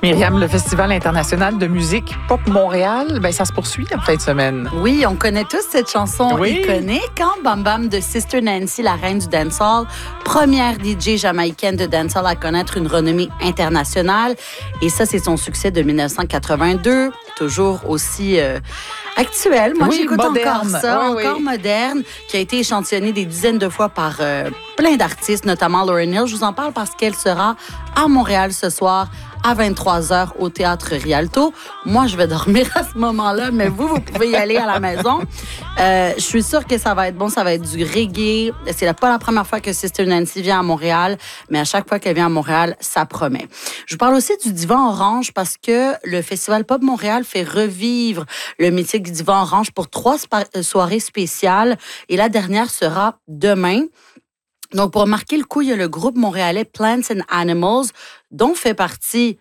Myriam, le Festival international de musique Pop Montréal, ça se poursuit en fin de semaine. Oui, on connaît tous cette chanson iconique, Bam Bam de Sister Nancy, la reine du dancehall, première DJ jamaïcaine de dancehall à connaître une renommée internationale. Et ça, c'est son succès de 1982, toujours aussi actuel. Moi, j'écoute encore ça, encore moderne, qui a été échantillonné des dizaines de fois par plein d'artistes, notamment Lauryn Hill. Je vous en parle parce qu'elle sera à Montréal ce soir à 23h au Théâtre Rialto. Moi, je vais dormir à ce moment-là, mais vous pouvez y aller à la maison. Je suis sûre que ça va être bon, ça va être du reggae. C'est pas la première fois que Sister Nancy vient à Montréal, mais à chaque fois qu'elle vient à Montréal, ça promet. Je vous parle aussi du Divan Orange parce que le Festival Pop Montréal fait revivre le mythique Divan Orange pour 3 soirées spéciales et la dernière sera demain. Donc, pour marquer le coup, il y a le groupe montréalais Plants and Animals, dont fait partie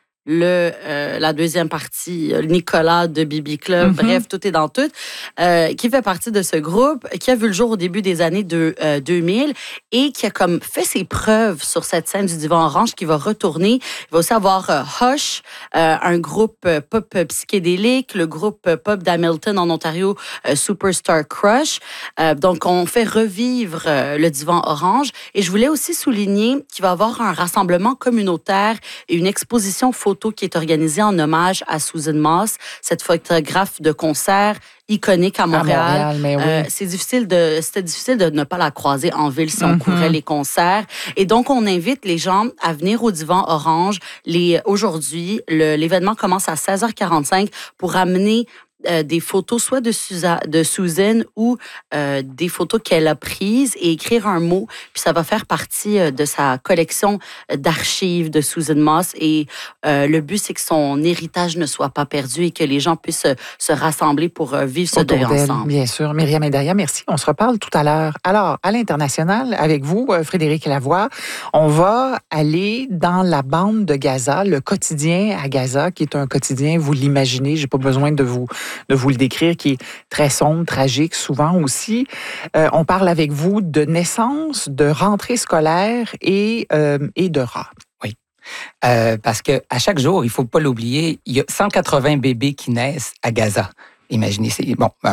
la deuxième partie, Nicolas de Bibi Club, bref, tout est dans tout, qui fait partie de ce groupe, qui a vu le jour au début des années 2000 et qui a comme fait ses preuves sur cette scène du Divan Orange, qui va retourner. Il va aussi avoir Hush, un groupe pop psychédélique, le groupe pop d'Hamilton en Ontario, Superstar Crush. Donc, on fait revivre le Divan Orange. Et je voulais aussi souligner qu'il va y avoir un rassemblement communautaire et une exposition photo qui est organisée en hommage à Susan Moss, cette photographe de concert iconique à Montréal. C'était difficile de ne pas la croiser en ville si on couvrait les concerts. Et donc, on invite les gens à venir au Divan Orange. Aujourd'hui, l'événement commence à 16h45 pour amener des photos soit de Susan ou des photos qu'elle a prises et écrire un mot. Puis ça va faire partie de sa collection d'archives de Susan Moss. Et le but, c'est que son héritage ne soit pas perdu et que les gens puissent se rassembler pour vivre ce deuil ensemble. Bien sûr. Myriam et Daria, merci. On se reparle tout à l'heure. Alors, à l'international, avec vous, Frédéric Lavoie, on va aller dans la bande de Gaza, le quotidien à Gaza, qui est un quotidien, vous l'imaginez, j'ai pas besoin de vous le décrire, qui est très sombre, tragique, souvent aussi. On parle avec vous de naissance, de rentrée scolaire et de rats. Oui. Parce qu'à chaque jour, il ne faut pas l'oublier, il y a 180 bébés qui naissent à Gaza. Imaginez, c'est